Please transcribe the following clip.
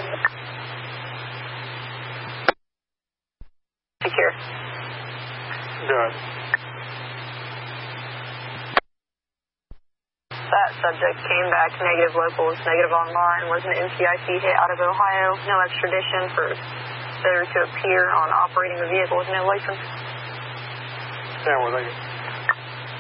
Secure. Done. That subject came back negative locals, negative online, was an NCIC hit out of Ohio, no extradition for failure to appear on operating the vehicle with no license. Yeah, well, thank you.